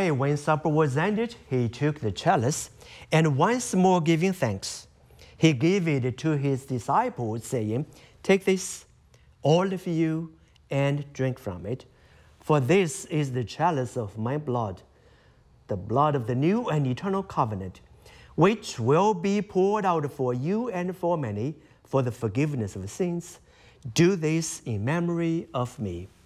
day when supper was ended, he took the chalice, and once more giving thanks, he gave it to his disciples, saying, "Take this, all of you, and drink from it. For this is the chalice of my blood, the blood of the new and eternal covenant, which will be poured out for you and for many for the forgiveness of sins. Do this in memory of me."